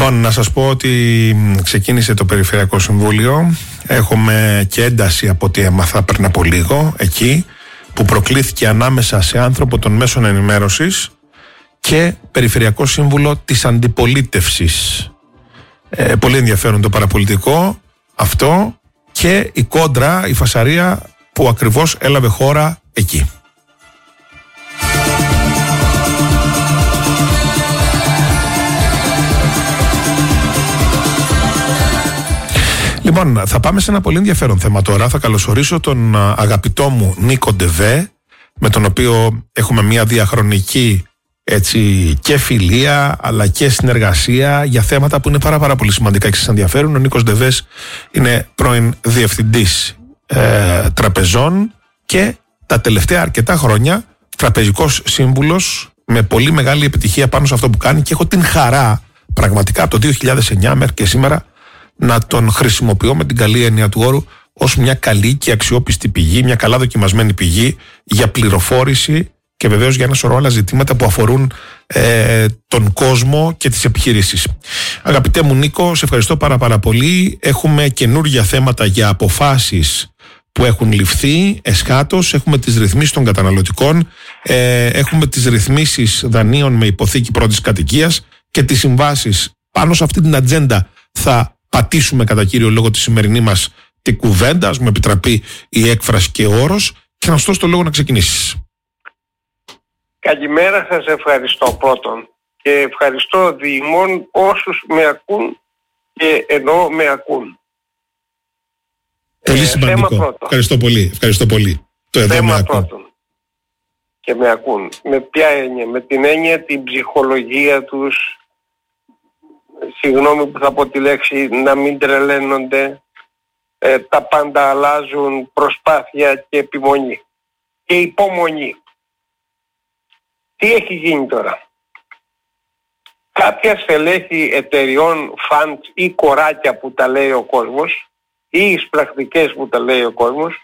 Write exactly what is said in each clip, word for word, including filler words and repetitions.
Λοιπόν, να σας πω ότι ξεκίνησε το Περιφερειακό Συμβούλιο. Έχουμε και ένταση από ό,τι έμαθα πριν από λίγο εκεί, που προκλήθηκε ανάμεσα σε άνθρωπο των μέσων ενημέρωσης και Περιφερειακό Σύμβουλο της Αντιπολίτευσης. Ε, πολύ ενδιαφέρον το παραπολιτικό αυτό και η κόντρα, η φασαρία που ακριβώς έλαβε χώρα εκεί. Λοιπόν, θα πάμε σε ένα πολύ ενδιαφέρον θέμα τώρα. Θα καλωσορίσω τον αγαπητό μου Νίκο Ντεβέ, με τον οποίο έχουμε μια διαχρονική έτσι, και φιλία αλλά και συνεργασία για θέματα που είναι πάρα, πάρα πολύ σημαντικά και σας ενδιαφέρουν. Ο Νίκος Ντεβές είναι πρώην διευθυντής ε, τραπεζών και τα τελευταία αρκετά χρόνια τραπεζικός σύμβουλος με πολύ μεγάλη επιτυχία πάνω σε αυτό που κάνει, και έχω την χαρά πραγματικά από το δύο χιλιάδες εννιά μέχρι και σήμερα να τον χρησιμοποιώ με την καλή έννοια του όρου ως μια καλή και αξιόπιστη πηγή, μια καλά δοκιμασμένη πηγή για πληροφόρηση και βεβαίως για ένα σωρό άλλα ζητήματα που αφορούν ε, τον κόσμο και τις επιχειρήσεις. Αγαπητέ μου Νίκο, σε ευχαριστώ πάρα πάρα πολύ. Έχουμε καινούργια θέματα για αποφάσεις που έχουν ληφθεί εσχάτως. Έχουμε τις ρυθμίσεις των καταναλωτικών, ε, έχουμε τις ρυθμίσεις δανείων με υποθήκη πρώτης κατοικίας και τις συμβάσεις. Πάνω σε αυτή την ατζέντα θα πατήσουμε κατά κύριο λόγο τη σημερινή μας την κουβέντα, ας μου επιτραπεί η έκφραση και ο όρος, και να σου δώσω το λόγο να ξεκινήσεις. Καλημέρα, σας ευχαριστώ πρώτον και ευχαριστώ διημών όσους με ακούν και ενώ με ακούν. Πολύ ε, σημαντικό. Ευχαριστώ πολύ. Ευχαριστώ πολύ. Το εδώ θέμα με ακούν. Πρώτον. Και με ακούν. Με ποια έννοια? Με την έννοια την ψυχολογία τους, συγγνώμη που θα πω τη λέξη, να μην τρελαίνονται, ε, τα πάντα αλλάζουν, προσπάθεια και επιμονή και υπομονή. Τι έχει γίνει τώρα? Κάποια στελέχη εταιριών, φαντ ή κοράκια που τα λέει ο κόσμος, ή εισπρακτικές που τα λέει ο κόσμος,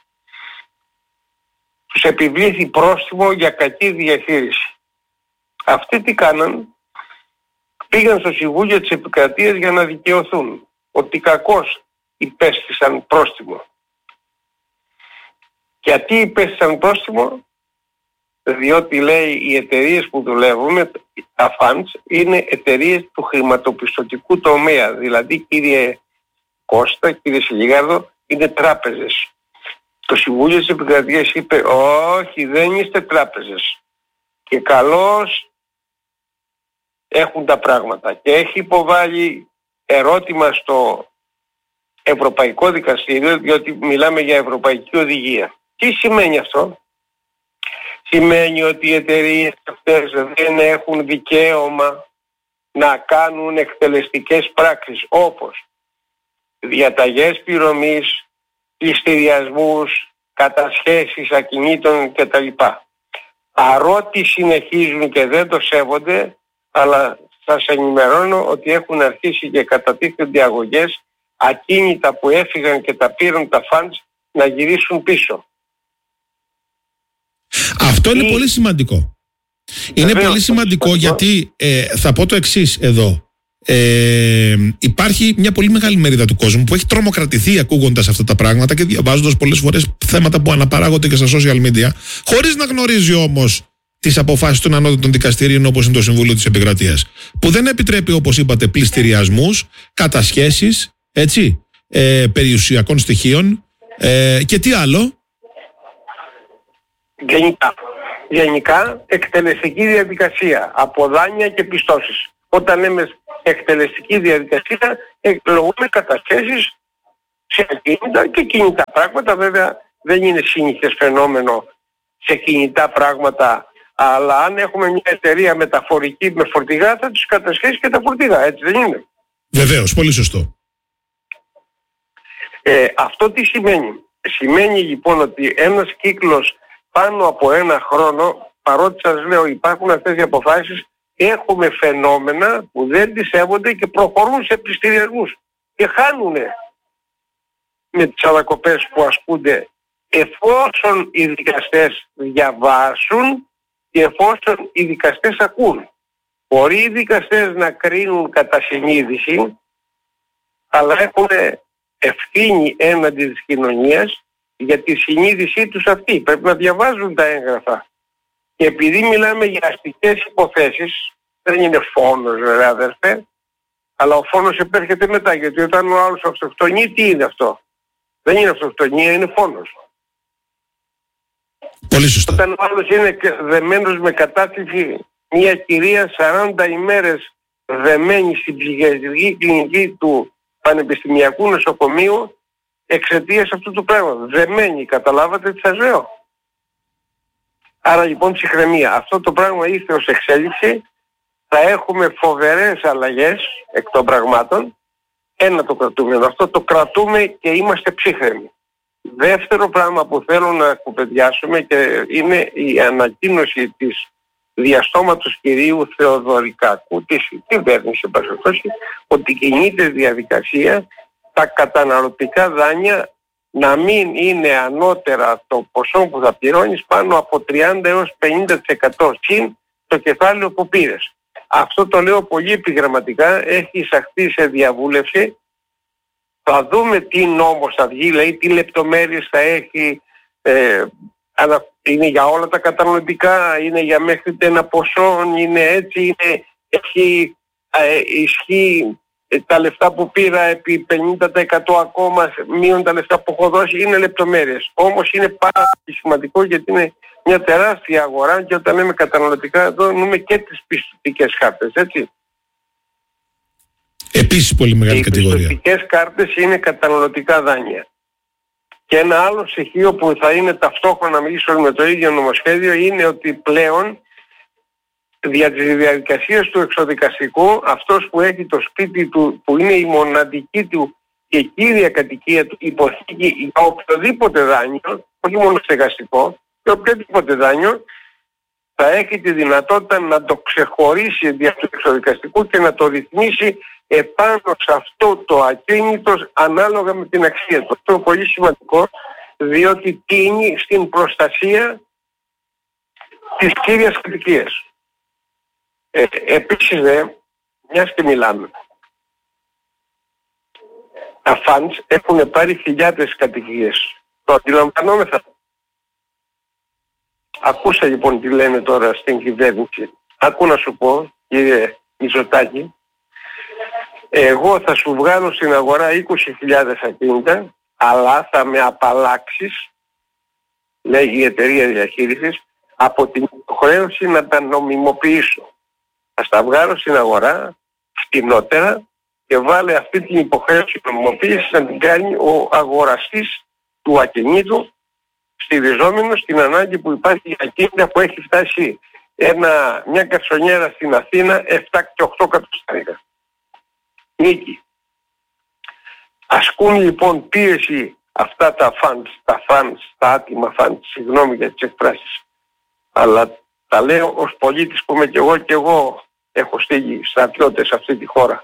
τους επιβλήθη πρόστιμο για κακή διαχείριση. Αυτοί τι κάναν? Πήγαν στο Συμβούλιο της Επικρατείας για να δικαιωθούν ότι κακώς υπέστησαν πρόστιμο. Γιατί υπέστησαν πρόστιμο? Διότι λέει οι εταιρείες που δουλεύουν, τα funds, είναι εταιρείες του χρηματοπιστωτικού τομέα. Δηλαδή, κύριε Κώστα, κύριε Σιλιγάρδο, είναι τράπεζες. Το Συμβούλιο της Επικρατείας είπε όχι, δεν είστε τράπεζες. Και καλώς έχουν τα πράγματα. Και έχει υποβάλει ερώτημα στο Ευρωπαϊκό Δικαστήριο, διότι μιλάμε για Ευρωπαϊκή Οδηγία. Τι σημαίνει αυτό? Σημαίνει ότι οι εταιρείες αυτές δεν έχουν δικαίωμα να κάνουν εκτελεστικές πράξεις όπως διαταγές πληρωμής, πληστηριασμούς, κατασχέσεις ακινήτων κτλ. Παρότι συνεχίζουν και δεν το σέβονται, αλλά σας ενημερώνω ότι έχουν αρχίσει και κατατίθενται αγωγές ακίνητα που έφυγαν και τα πήραν τα funds να γυρίσουν πίσω. Αυτό είναι Ή... πολύ σημαντικό. Είναι Βεβαίως, πολύ σημαντικό, σημαντικό γιατί ε, θα πω το εξής εδώ. Ε, υπάρχει μια πολύ μεγάλη μερίδα του κόσμου που έχει τρομοκρατηθεί ακούγοντας αυτά τα πράγματα και διαβάζοντας πολλές φορές θέματα που αναπαράγονται και στα social media, χωρίς να γνωρίζει όμως τις αποφάσεις των ανώτατων δικαστηρίων, όπως είναι το Συμβούλιο της Επικρατείας, που δεν επιτρέπει, όπως είπατε, πληστηριασμούς, κατασχέσεις, έτσι, ε, περιουσιακών στοιχείων ε, και τι άλλο? Γενικά, γενικά εκτελεστική διαδικασία από δάνεια και πιστώσεις. Όταν λέμε εκτελεστική διαδικασία, εκλογούμε κατασχέσεις σε ακίνητα και κινητά πράγματα. Βέβαια δεν είναι σύνηθες φαινόμενο σε κινητά πράγματα, αλλά αν έχουμε μια εταιρεία μεταφορική με φορτηγά, θα τους κατασχέσει και τα φορτηγά, έτσι δεν είναι? Βεβαίως, πολύ σωστό. Ε, αυτό τι σημαίνει? Σημαίνει λοιπόν ότι ένας κύκλος πάνω από ένα χρόνο, παρότι σας λέω υπάρχουν αυτές οι αποφάσεις, έχουμε φαινόμενα που δεν τις σέβονται και προχωρούν σε πληστηριασμούς και χάνουν με τις ανακοπές που ασκούνται, εφόσον οι δικαστές διαβάσουν και εφόσον οι δικαστές ακούν. Μπορεί οι δικαστές να κρίνουν κατά συνείδηση, αλλά έχουν ευθύνη έναντι της κοινωνίας για τη συνείδησή τους αυτή. Πρέπει να διαβάζουν τα έγγραφα. Και επειδή μιλάμε για αστικές υποθέσεις, δεν είναι φόνος βέβαια αδερφέ, αλλά ο φόνος επέρχεται μετά, γιατί όταν ο άλλος αυτοκτονεί, τι είναι αυτό? Δεν είναι αυτοκτονία, είναι φόνος. Πολύ σωστά. Όταν ο άλλος είναι δεμένος με κατάθλιψη, μια κυρία σαράντα ημέρες δεμένη στην ψυχιατρική κλινική του Πανεπιστημιακού Νοσοκομείου εξαιτίας αυτού του πράγματος. Δεμένη, καταλάβατε τι σας λέω? Άρα λοιπόν ψυχραιμία. Αυτό το πράγμα ήρθε ως εξέλιξη. Θα έχουμε φοβερές αλλαγές εκ των πραγμάτων. Ένα το κρατούμε. Αυτό το κρατούμε και είμαστε ψύχρεμοι. Δεύτερο πράγμα που θέλω να κουπεδιάσουμε και είναι η ανακοίνωση της διαστόματος κυρίου Θεοδωρικάκου, της κυβέρνησης εν πάση περιπτώσει, ότι κινείται διαδικασία τα καταναλωτικά δάνεια να μην είναι ανώτερα το ποσό που θα πληρώνεις πάνω από τριάντα έως πενήντα τοις εκατό συν το κεφάλαιο που πήρες. Αυτό το λέω πολύ επιγραμματικά, έχει εισαχθεί σε διαβούλευση. Θα δούμε τι νόμος θα βγει, δηλαδή τι λεπτομέρειες θα έχει, ε, είναι για όλα τα καταναλωτικά, είναι για μέχρι ένα ποσό, είναι έτσι, είναι, έχει ε, ισχύει τα λεφτά που πήρα επί πενήντα τοις εκατό ακόμα μείον τα λεφτά που έχω δώσει, είναι λεπτομέρειες. Όμως είναι πάρα πολύ σημαντικό γιατί είναι μια τεράστια αγορά και όταν λέμε καταναλωτικά εδώ εννοούμε και τις πιστωτικές κάρτες, έτσι. Επίσης πολύ μεγάλη οι κατηγορία. Οι πιστωτικές κάρτες είναι καταναλωτικά δάνεια. Και ένα άλλο στοιχείο που θα είναι ταυτόχρονα ίσως με το ίδιο νομοσχέδιο είναι ότι πλέον δια της διαδικασίας του εξοδικαστικού αυτός που έχει το σπίτι του που είναι η μοναδική του και κύρια κατοικία του υποθήκη για οποιοδήποτε δάνειο, όχι μόνο στεγαστικό, και οποιοδήποτε δάνειο θα έχει τη δυνατότητα να το ξεχωρίσει δια του εξοδικαστικού και να το ρυθμίσει επάνω σε αυτό το ακίνητο ανάλογα με την αξία του. Αυτό είναι πολύ σημαντικό διότι τίνει στην προστασία της κύριας κατοικίας. Ε, επίσης δε, μιας και μιλάμε, τα funds έχουν πάρει χιλιάδες κατοικίες. Το αντιλαμβανόμεθα. Ακούσα λοιπόν τι λένε τώρα στην κυβέρνηση. Άκου να σου πω, κύριε Μητσοτάκη, εγώ θα σου βγάλω στην αγορά είκοσι χιλιάδες ακίνητα, αλλά θα με απαλλάξεις, λέει η εταιρεία διαχείρισης, από την υποχρέωση να τα νομιμοποιήσω. Θα τα βγάλω στην αγορά φτηνότερα και βάλε αυτή την υποχρέωση νομιμοποίηση να την κάνει ο αγοραστής του ακινήτου, στηριζόμενος στην ανάγκη που υπάρχει για ακίνητα που έχει φτάσει ένα, μια καρσονιέρα στην Αθήνα επτά και οκτώ εκατοστάρικα. Νίκη. Ασκούν λοιπόν πίεση αυτά τα funds, τα funds, τα άτιμα funds, συγγνώμη για τις εκφράσεις. Αλλά τα λέω ως πολίτης που είμαι και εγώ και εγώ έχω στείλει στρατιώτες σε αυτή τη χώρα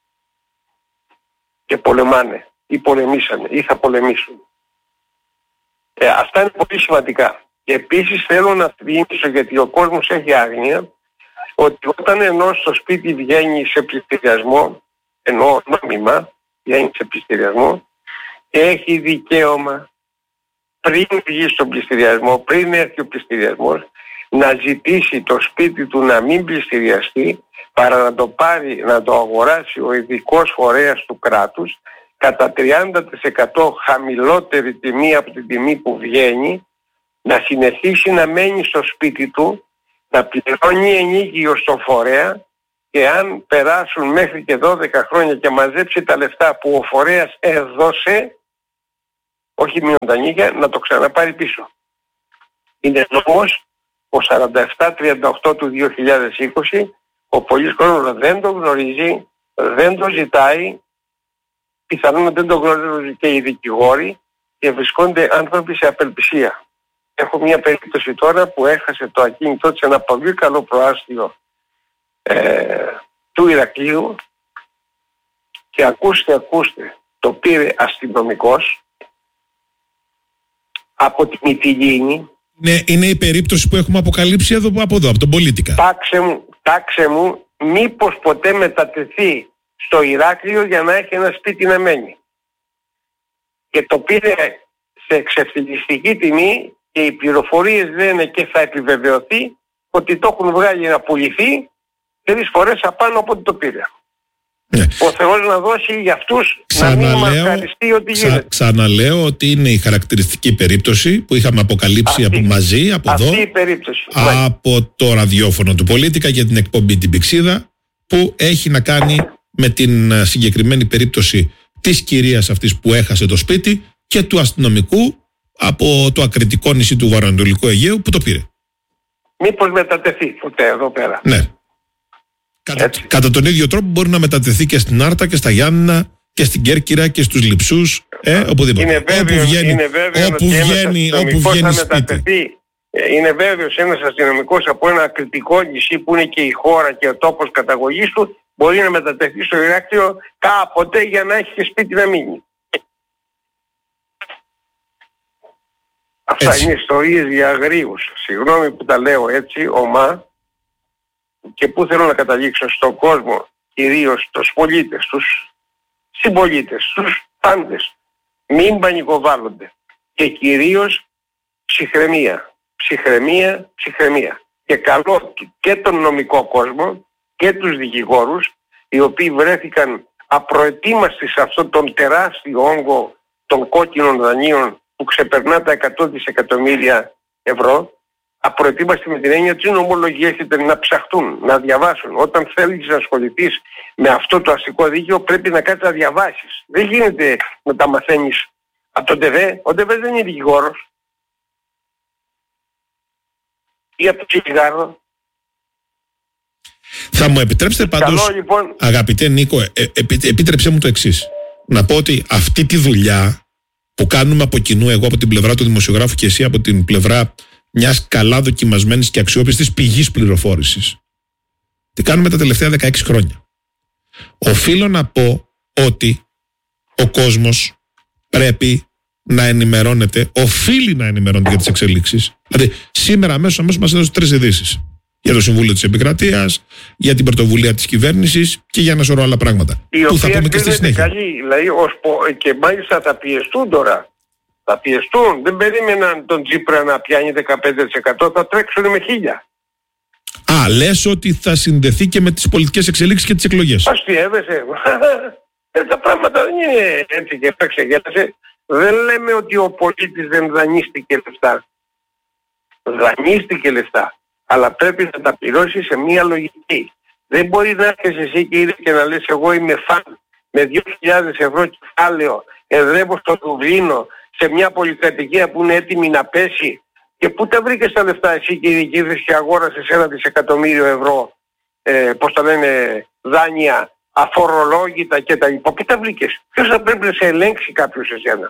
και πολεμάνε ή πολεμήσανε ή θα πολεμήσουν. Ε, αυτά είναι πολύ σημαντικά. Και επίσης θέλω να θυμίσω, γιατί ο κόσμος έχει άγνοια, ότι όταν ενώ στο σπίτι βγαίνει σε πληστηριασμό, ενώ νόμιμα βγαίνει σε πληστηριασμό, έχει δικαίωμα πριν βγει στον πληστηριασμό, πριν έρθει ο πληστηριασμός, να ζητήσει το σπίτι του να μην πληστηριαστεί, παρά να το πάρει, να το αγοράσει ο ειδικός φορέας του κράτους κατά τριάντα τοις εκατό χαμηλότερη τιμή από την τιμή που βγαίνει, να συνεχίσει να μένει στο σπίτι του, να πληρώνει ενίκιο στο φορέα και αν περάσουν μέχρι και δώδεκα χρόνια και μαζέψει τα λεφτά που ο φορέας έδωσε, όχι μείον τα νίκια, να το ξαναπάρει πίσω. Είναι νόμος ο σαράντα επτά τριάντα οκτώ του δύο χιλιάδες είκοσι, ο πολλής κόσμος δεν το γνωρίζει, δεν το ζητάει, πιθανόν δεν το γνωρίζουν και οι δικηγόροι και βρισκόνται άνθρωποι σε απελπισία. Έχω μια περίπτωση τώρα που έχασε το ακίνητό της ένα πολύ καλό προάστιο ε, του Ηρακλείου και ακούστε, ακούστε, το πήρε αστυνομικός από τη Μυτιλήνη. Ναι, είναι η περίπτωση που έχουμε αποκαλύψει εδώ από εδώ, από τον Πολίτικα. Τάξε μου, τάξε μου μήπως ποτέ μετατεθεί στο Ηράκλειο για να έχει ένα σπίτι να μένει. Και το πήρε σε εξευθυλιστική τιμή και οι πληροφορίες λένε και θα επιβεβαιωθεί ότι το έχουν βγάλει να πουληθεί τρεις φορές απάνω από ό,τι το πήρε. Ναι. Ο Θεός να δώσει για αυτούς ξαναλέω, να μην μαρκαριστεί ότι ξα, γίνεται. Ξαναλέω ότι είναι η χαρακτηριστική περίπτωση που είχαμε αποκαλύψει αυτή, από μαζί, από αυτή εδώ, η περίπτωση. από το ραδιόφωνο του Πολίτικα για την εκπομπή την Πηξίδα, που έχει να κάνει με την συγκεκριμένη περίπτωση της κυρίας αυτής που έχασε το σπίτι και του αστυνομικού από το ακριτικό νησί του Βορειοανατολικού Αιγαίου που το πήρε. Μήπως μετατεθεί ποτέ εδώ πέρα. Ναι. Κατά, κατά τον ίδιο τρόπο μπορεί να μετατεθεί και στην Άρτα και στα Γιάννηνα και στην Κέρκυρα και στους Λειψούς, ε, οπουδήποτε. Είναι βέβαιο, όπου βγαίνει, είναι βέβαιο όπου ότι βγαίνει, ένας όπου βγαίνει θα σπίτι. μετατεθεί. Είναι βέβαιος ένας αστυνομικός από ένα κριτικό νησί που είναι και η χώρα και ο τόπος καταγωγής του μπορεί να μετατεθεί στο Ηράκλειο κάποτε για να έχει και σπίτι να μείνει. Αυτά είναι ιστορίες για αγρίους. Συγγνώμη που τα λέω έτσι, ομά, και που θέλω να καταλήξω στον κόσμο, κυρίως τους πολίτες, τους συμπολίτες, τους πάντες. Μην πανικοβάλλονται. Και κυρίως ψυχραιμία. Ψυχραιμία, ψυχραιμία. Και καλό και τον νομικό κόσμο και τους δικηγόρους, οι οποίοι βρέθηκαν απροετοίμαστοι σε αυτόν τον τεράστιο όγκο των κόκκινων δανείων που ξεπερνά τα εκατό δισεκατομμύρια ευρώ, απροετοίμαστοι με την έννοια ότι οι νομολογίες ήταν να ψαχτούν, να διαβάσουν. Όταν θέλεις να ασχοληθείς με αυτό το αστικό δίκαιο πρέπει να κάτσεις να διαβάσεις. Δεν γίνεται να τα μαθαίνεις από τον ΤΕΒΕ. Ο ΤΕΒΕ δεν είναι δικηγόρος. Ή από το τσιγάρο. Θα μου επιτρέψετε πάντως, Καλό, λοιπόν, αγαπητέ Νίκο, ε, ε, επίτρεψέ μου το εξής. Να πω ότι αυτή τη δουλειά που κάνουμε από κοινού, εγώ από την πλευρά του δημοσιογράφου και εσύ από την πλευρά μιας καλά δοκιμασμένης και αξιόπιστης πηγής πληροφόρησης, τι κάνουμε τα τελευταία δεκαέξι χρόνια. Οφείλω να πω ότι ο κόσμος πρέπει να ενημερώνεται, οφείλει να ενημερώνεται για τις εξελίξεις. Δηλαδή, σήμερα αμέσως, αμέσως μας έδωσε τρεις ειδήσεις. Για το Συμβούλιο της Επικρατείας, για την πρωτοβουλία της κυβέρνησης και για ένα σωρό άλλα πράγματα. Η που θα πούμε και στη συνέχεια. Καλή, δηλαδή, ως, και μάλιστα θα πιεστούν τώρα. Θα πιεστούν. Δεν περίμεναν τον Τσίπρα να πιάνει δεκαπέντε τοις εκατό, θα τρέξουν με χίλια. Α, λες ότι θα συνδεθεί και με τις πολιτικές εξελίξεις και τις εκλογές. Αστιεύεσαι. Τα πράγματα δεν είναι έτσι και παίξε γέλασε. Δεν λέμε ότι ο πολίτης δεν δανείστηκε λεφτά. Δανείστηκε λεφτά. Αλλά πρέπει να τα πληρώσει σε μία λογική. Δεν μπορεί να έρχεσαι εσύ κύριε και να λες εγώ είμαι φαν με δύο χιλιάδες ευρώ κεφάλαιο, εδρεύω στο Δουβλίνο σε μια πολυκατοικία που είναι έτοιμη να πέσει, και πού τα βρήκες τα λεφτά εσύ κύριε και ήρθες και αγόρασες ένα δισεκατομμύριο ευρώ, ε, πώς τα λένε, δάνεια αφορολόγητα και τα λοιπά. Πού τα βρήκες? Ποιος θα πρέπει να σε ελέγξει κάποιος εσένα?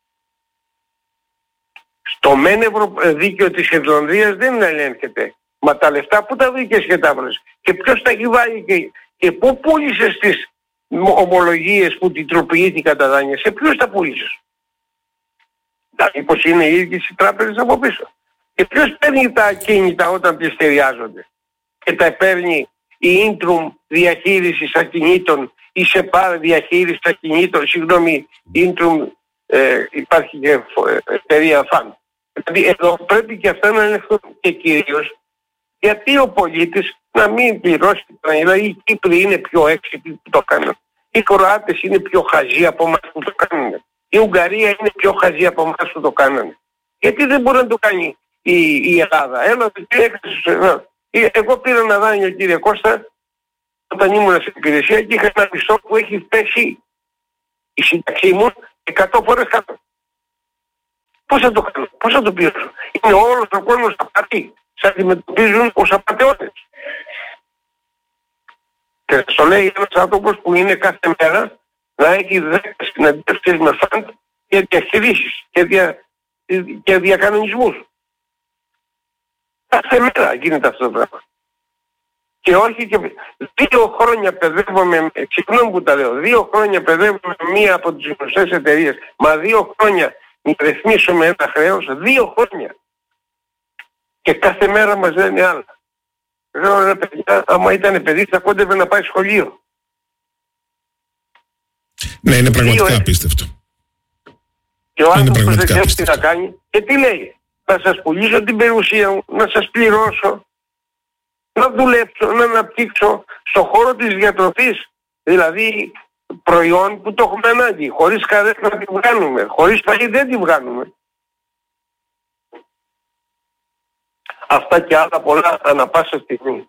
Στο μένευρο δίκαιο της Ιρλανδίας δεν ελέγχεται. Μα τα λεφτά που τα βρήκες και τα βρες? Και ποιος τα έχει βάλει και, και πού πούλησες τις ομολογίες που τιτροποιήθηκαν τα δάνεια? Σε ποιος τα πούλησες? Μήπως είναι οι ίδιες οι τράπεζες από πίσω? Και ποιος παίρνει τα ακίνητα όταν πληστηριάζονται και τα παίρνει η Intrum διαχείρισης ακινήτων, η ΣΕΠΑΡ διαχείρισης ακινήτων, συγγνώμη, Intrum ε, υπάρχει και ε, εταιρεία ΦΑΝ. Δηλαδή εδώ πρέπει και αυτά να ελεγχθούν, και κυρίως γιατί ο πολίτης να μην πληρώσει. Δηλαδή οι Κύπροι είναι πιο έξυπνοι που το κάνουν. Οι Κροάτες είναι πιο χαζοί από εμάς που το κάνουν. Η Ουγγαρία είναι πιο χαζή από εμάς που το κάνανε. Γιατί δεν μπορεί να το κάνει η, η Ελλάδα? Έλα, κύριε, εγώ πήρα ένα δάνειο κύριε Κώστα όταν ήμουν στην υπηρεσία και είχα ένα μισθό που έχει πέσει η σύνταξή μου εκατό φορές κάτω. Πώς θα το κάνω? Πώς θα το πληρώσω? Είναι όλος ο κόσμος απατή. Σε αντιμετωπίζουν ως απατεώτες. Και στο λέει ένας άνθρωπος που είναι κάθε μέρα να έχει δέκα συναντήσεις με φαντ και διαχειρίσεις και, δια, και διακανονισμούς. Κάθε μέρα γίνεται αυτό το πράγμα. Και όχι και δύο χρόνια παιδεύομαι, συγγνώμη που τα λέω, δύο χρόνια παιδεύομαι μία από τις γνωστές εταιρείες, μα δύο χρόνια να ρυθμίσουμε ένα χρέος, δύο χρόνια. Και κάθε μέρα μας λένε άλλα. Λέω ρε παιδιά, άμα ήταν παιδί θα κόντευε να πάει σχολείο. Ναι, είναι πραγματικά Δύο, απίστευτο. Και ο άνθρωπος δεν ξέρει τι να κάνει. Και τι λέει? Να σας πουλήσω την περιουσία μου, να σας πληρώσω, να δουλέψω, να αναπτύξω στον χώρο της διατροφής. Δηλαδή προϊόν που το έχουμε ανάγκη. Χωρίς καρέκλα να τη βγάλουμε. Χωρίς φαγή δεν τη βγάλουμε. Αυτά και άλλα πολλά ανά πάσα στιγμή.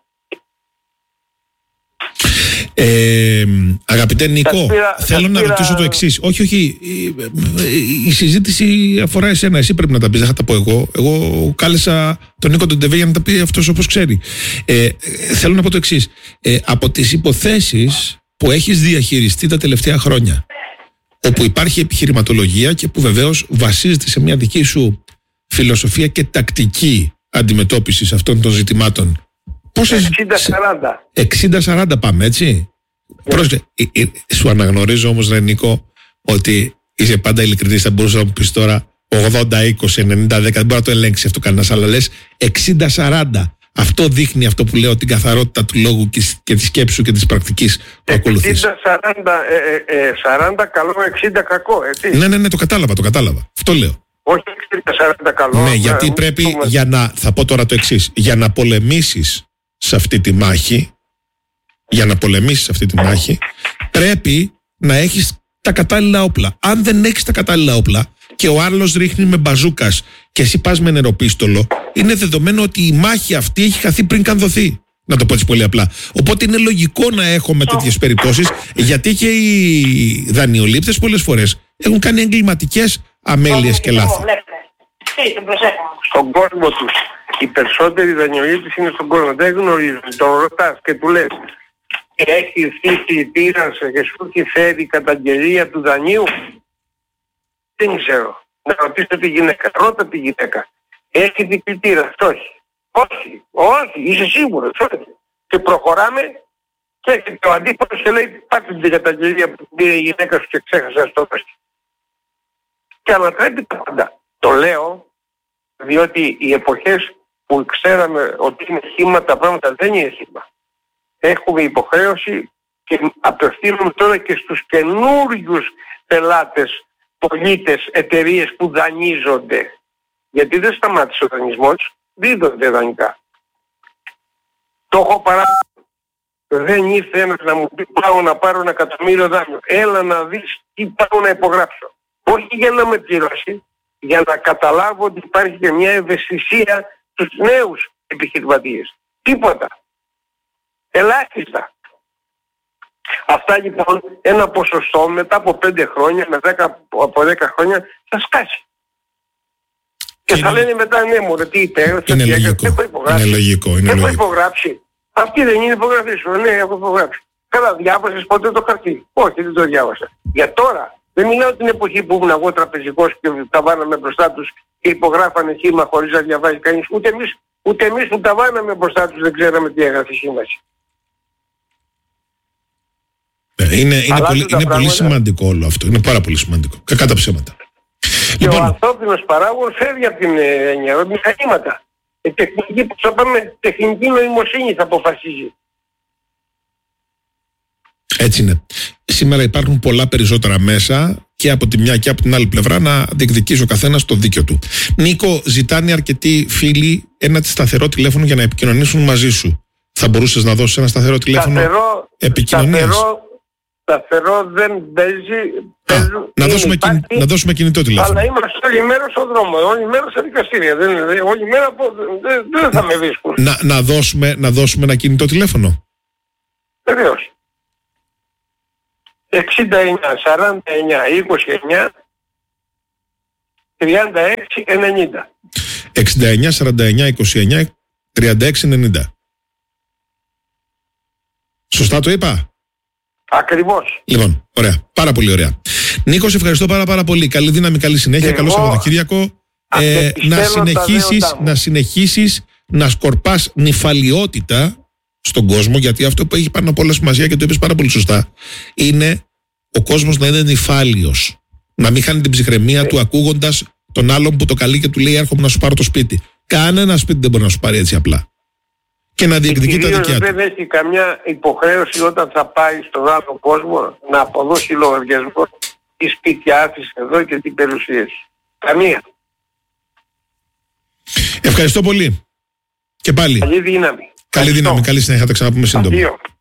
Ε, αγαπητέ Νίκο, πήρα, θέλω να πήρα... ρωτήσω το εξής. Όχι, όχι. Η, η συζήτηση αφορά εσένα. Εσύ πρέπει να τα πεις, δεν θα τα πω εγώ. Εγώ κάλεσα τον Νίκο τον Ντεβέ για να τα πει αυτός όπως ξέρει. Ε, θέλω να πω το εξής. Ε, από τις υποθέσεις που έχεις διαχειριστεί τα τελευταία χρόνια, όπου υπάρχει επιχειρηματολογία και που βεβαίως βασίζεται σε μια δική σου φιλοσοφία και τακτική αντιμετώπισης αυτών των ζητημάτων. εξήντα σαράντα. εξήντα σαράντα πάμε, έτσι. Yeah. Πρόσεχε, σου αναγνωρίζω όμως, ρε Νίκο, ότι είσαι πάντα ειλικρινής. Θα μπορούσα να μου πεις τώρα ογδόντα είκοσι, ενενήντα δέκα, δεν μπορεί να το ελέγξει αυτό κανένας, αλλά λες εξήντα σαράντα. Αυτό δείχνει αυτό που λέω, την καθαρότητα του λόγου και τη σκέψη σου και της πρακτικής που ακολουθείς. εξήντα σαράντα, ε, ε, σαράντα καλό, εξήντα κακό, έτσι. Ναι, ναι, ναι, το κατάλαβα, το κατάλαβα. Αυτό λέω. Όχι εξήντα σαράντα καλό. Ναι, γιατί να, πρέπει, πούμε... για να, θα πω τώρα το εξής, για να πολεμήσεις σε αυτή τη μάχη, για να πολεμήσεις σε αυτή τη μάχη, πρέπει να έχεις τα κατάλληλα όπλα. Αν δεν έχεις τα κατάλληλα όπλα και ο άλλος ρίχνει με μπαζούκας και εσύ πας με νεροπίστολο, είναι δεδομένο ότι η μάχη αυτή έχει χαθεί πριν καν δοθεί. Να το πω έτσι πολύ απλά. Οπότε είναι λογικό να έχουμε τέτοιες περιπτώσεις, γιατί και οι δανειολήπτες πολλές φορές έχουν κάνει εγκληματικές αμέλειες και λάθη. Στον κόσμο τους οι περισσότεροι δανειολήπτες είναι στον κόσμο. Δεν γνωρίζουν. Τον ρωτάς και του λες, έχει στήσει πήρας και σου έχει φέρει καταγγελία του δανείου? Δεν ξέρω. Να ρωτήσετε τη γυναίκα. Ρώτα τη γυναίκα. Έχει δικλητήρα? Όχι. Όχι. Όχι. Είσαι σίγουρος? Όχι. Και προχωράμε και έρχεται ο αντίπαλος και λέει, πάτε την καταγγελία που πήρε η γυναίκα σου και ξέχασα στο πέστη. Και ανατρέπει τα πάντα. Το λέω διότι οι εποχές που ξέραμε ότι είναι χύμα, τα πράγματα δεν είναι χύμα. Έχουμε υποχρέωση και απευθύνουμε τώρα και στους καινούριους πελάτες, πολίτες, εταιρείες που δανείζονται. Γιατί δεν σταμάτησε ο δανεισμός, δίδονται δανεικά. Το έχω παρά. Δεν ήρθε ένας να μου πει πάω να πάρω ένα εκατομμύριο δάνειο. Έλα να δεις τι πάω να υπογράψω. Όχι για να με πληρώσει, για να καταλάβω ότι υπάρχει και μια ευαισθησία στους νέους επιχειρηματίες. Τίποτα. Ελάχιστα. Αυτά λοιπόν ένα ποσοστό μετά από πέντε χρόνια, με δέκα, από δέκα χρόνια θα σκάσει. Και είναι... θα λένε μετά ναι μου, τι είπε, είναι λογικό. Έχω υπογράψει. Είναι λογικό. Είναι έχω λογικό. υπογράψει. Αυτή δεν είναι υπογραφή σου. Ναι, έχω υπογράψει. Καλά, διάβασες ποτέ το χαρτί? Όχι, δεν το διάβασα. Για τώρα. Δεν μιλάω την εποχή που ήμουν εγώ τραπεζικός και τα βάναμε μπροστά τους και υπογράφανε χήμα χωρίς να διαβάζει κανείς. Ούτε εμείς, ούτε εμείς που τα βάναμε μπροστά τους δεν ξέραμε τι έγραφε η σύμβαση. Είναι, είναι, πολύ, είναι πολύ σημαντικό όλο αυτό. Είναι πάρα πολύ σημαντικό. Κακά τα ψέματα. Και λοιπόν, ο ανθρώπινος παράγων φεύγει από την έννοια, μηχανήματα. Η τεχνική που θα πάμε, τεχνική νοημοσύνη θα αποφασίζει. Έτσι είναι. Σήμερα υπάρχουν πολλά περισσότερα μέσα και από τη μια και από την άλλη πλευρά να διεκδικήσει ο καθένας το δίκιο του. Νίκο, ζητάνε αρκετοί φίλοι ένα σταθερό τηλέφωνο για να επικοινωνήσουν μαζί σου. Θα μπορούσες να δώσεις ένα σταθερό τηλέφωνο σταθερό, επικοινωνίας? Σταθερό, σταθερό δεν παίζει. Α, να, δώσουμε υπάρχει, κιν, να δώσουμε κινητό τηλέφωνο. Αλλά είμαστε όλη μέρα στον δρόμο, όλη μέρα στα δικαστήρια. Δεν, όλη μέρα δεν, δεν θα με βρίσκουν. Να, να, δώσουμε, να δώσουμε ένα κινητό τηλέφωνο. Βεβαίως. εξήντα εννιά, σαράντα εννιά, είκοσι εννιά, τριάντα έξι, ενενήντα. εξήντα εννιά, σαράντα εννιά, είκοσι εννιά, τριάντα έξι, ενενήντα. Σωστά το είπα? Ακριβώς. Λοιπόν, ωραία. Πάρα πολύ ωραία. Νίκο, σε ευχαριστώ πάρα πάρα πολύ. Καλή δύναμη, καλή συνέχεια. Εγώ... Καλό Σαββατοκύριακο. Ε, να, συνεχίσεις, να συνεχίσεις να σκορπάς νηφαλιότητα στον κόσμο, γιατί αυτό που έχει πάνω απ' όλα σημασία και το είπες πάρα πολύ σωστά, είναι ο κόσμος να είναι νηφάλιος. Να μην χάνει την ψυχραιμία ε. του ακούγοντας τον άλλον που το καλεί και του λέει έρχομαι να σου πάρω το σπίτι. Κανένα σπίτι δεν μπορεί να σου πάρει έτσι απλά. Και να διεκδικεί τα δικιά του. Δεν έχει καμιά υποχρέωση όταν θα πάει στον άλλο κόσμο να αποδώσει λογαριασμό τη σπίτια της εδώ και την περιουσία της. Καμία. Ευχαριστώ πολύ. Και πάλι. Καλή δύναμη. Καλή δύναμη, καλή συνέχεια, θα τα ξαναπούμε σύντομα.